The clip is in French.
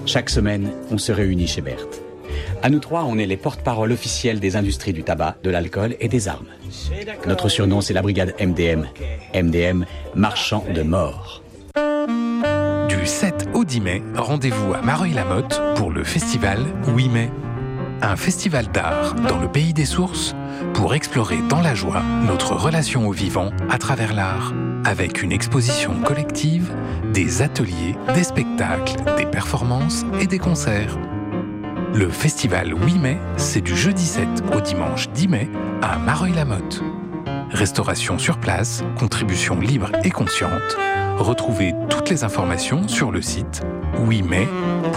Chaque semaine, on se réunit chez Berthe. À nous trois, on est les porte-parole officiels des industries du tabac, de l'alcool et des armes. Notre surnom, c'est la brigade MDM. MDM, marchand de mort. Du 7 au 10 mai, rendez-vous à Mareuil-la-Motte pour le festival 8 mai. Un festival d'art dans le pays des sources pour explorer dans la joie notre relation au vivant à travers l'art. Avec une exposition collective, des ateliers, des spectacles, des performances et des concerts. Le festival 8 mai, c'est du jeudi 7 au dimanche 10 mai à Mareuil-la-Motte. Restauration sur place, contribution libre et consciente. Retrouvez toutes les informations sur le site 8mai.fr.